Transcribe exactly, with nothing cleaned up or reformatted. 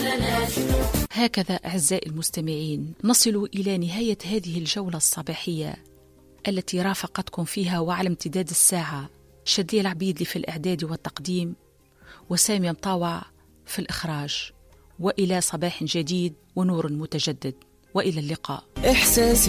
هكذا أعزائي المستمعين نصل إلى نهاية هذه الجولة الصباحية التي رافقتكم فيها وعلى امتداد الساعة شدي العبيدلي في الإعداد والتقديم وسامي مطاوع في الإخراج. وإلى صباح جديد ونور متجدد، وإلى اللقاء. إحساس